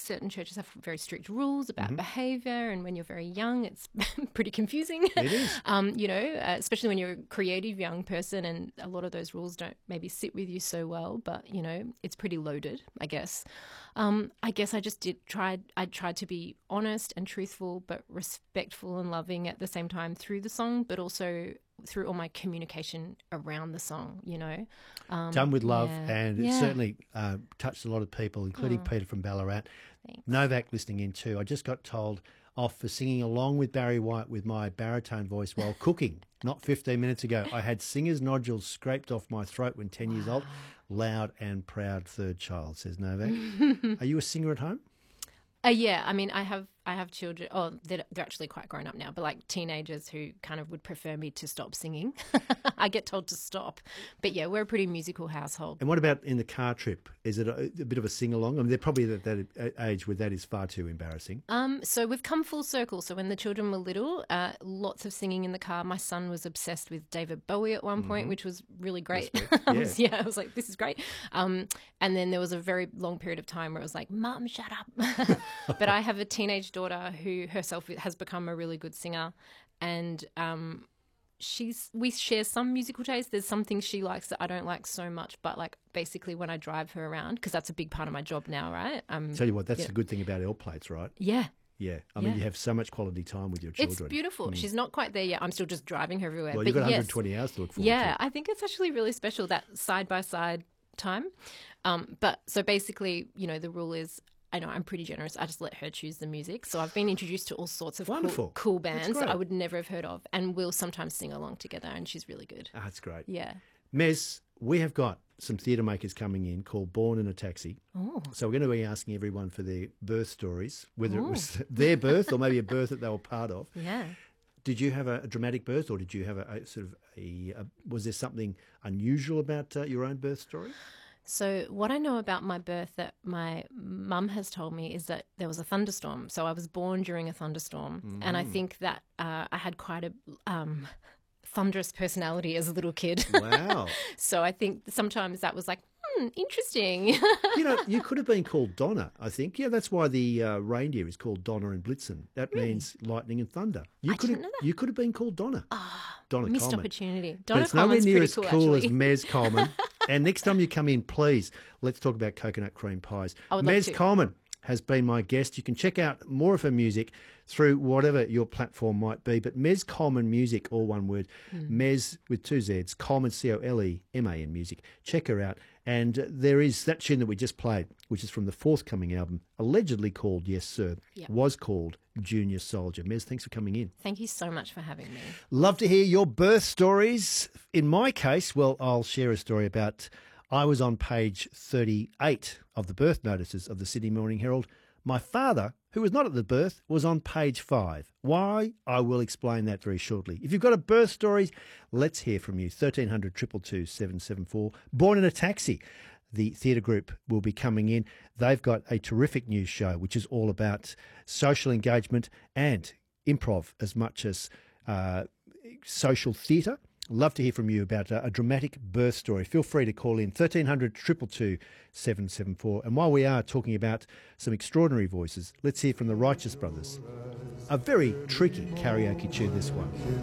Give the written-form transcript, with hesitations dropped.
certain churches have very strict rules about Mm-hmm. behaviour, and when you're very young, it's pretty confusing. It is. Especially when you're a creative young person, and a lot of those rules don't maybe sit with you so well. But it's pretty loaded, I guess. I guess I just I tried to be honest and truthful, but respectful and loving at the same time through the song, but also through all my communication around the song, Done with love, and it Yeah. certainly touched a lot of people, including Peter from Ballarat. Thanks. Novak listening in too. I just got told off for singing along with Barry White with my baritone voice while cooking. Not 15 minutes ago. I had singer's nodules scraped off my throat when 10 years old. Loud and proud third child, says Novak. Are you a singer at home? Yeah, I mean, I have children. Oh, they're actually quite grown up now, but like teenagers who kind of would prefer me to stop singing. I get told to stop, but yeah, we're a pretty musical household. And what about in the car trip? Is it a bit of a sing-along? I mean, they're probably at that age where that is far too embarrassing. So we've come full circle. So when the children were little, lots of singing in the car. My son was obsessed with David Bowie at one point, which was really great. I was like, this is great. And then there was a very long period of time where it was like, Mum, shut up. But I have a teenage daughter who herself has become a really good singer, and we share some musical taste. There's some things she likes that I don't like so much, but like basically when I drive her around, because that's a big part of my job now, right? Tell you what, that's the good thing about L plates, right? Yeah. Yeah. I mean, you have so much quality time with your children. It's beautiful. She's not quite there yet. I'm still just driving her everywhere. Well, but you've got yes, 120 hours to look forward yeah, to. I think it's actually really special, that side-by-side time. But so basically, the rule is, I know I'm pretty generous. I just let her choose the music. So I've been introduced to all sorts of cool bands that I would never have heard of, and we'll sometimes sing along together, and she's really good. Ah, that's great. Yeah. Mez, we have got some theatre makers coming in called Born in a Taxi. Oh. So we're going to be asking everyone for their birth stories, whether it was their birth or maybe a birth that they were part of. Yeah. Did you have a dramatic birth, or did you have was there something unusual about your own birth story? So what I know about my birth that my mum has told me is that there was a thunderstorm. So I was born during a thunderstorm. And I think that I had quite a thunderous personality as a little kid. Wow. So I think sometimes that was like, interesting. You could have been called Donna, I think. Yeah, that's why the reindeer is called Donna in Blitzen. That means lightning and thunder. I didn't know that. You could have been called Donna. Donna Missed Coleman. opportunity. But Donna it's nowhere Coleman's near pretty as cool, cool as actually. Mez Coleman. And next time you come in, please, let's talk about coconut cream pies. I would love Mez to. Coleman has been my guest. You can check out more of her music through whatever your platform might be. But Mez Coleman Music, all one word, Mez with two Zs, Coleman, Coleman Music. Check her out. And there is that tune that we just played, which is from the forthcoming album, allegedly called Yes Sir, was called Junior Soldier. Mez, thanks for coming in. Thank you so much for having me. Love to hear your birth stories. In my case, well, I'll share a story about I was on page 38 of the birth notices of the Sydney Morning Herald. My father, who was not at the birth, was on page 5. Why? I will explain that very shortly. If you've got a birth story, let's hear from you. 1300 222 774. Born in a Taxi. The theatre group will be coming in. They've got a terrific news show, which is all about social engagement and improv as much as social theatre. Love to hear from you about a dramatic birth story. Feel free to call in 1300 222 774. And while we are talking about some extraordinary voices, let's hear from the Righteous Brothers. A very tricky karaoke tune, this one.